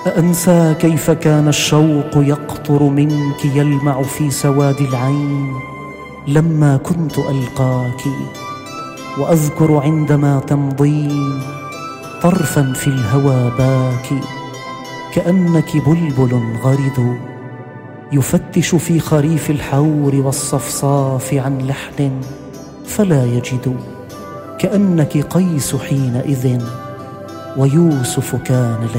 أأنسى كيف كان الشوق يقطر منك يلمع في سواد العين لما كنت ألقاك، وأذكر عندما تمضين طرفا في الهوى باكي، كأنك بلبل غرد يفتش في خريف الحور والصفصاف عن لحن فلا يجد، كأنك قيس حينئذ ويوسف كان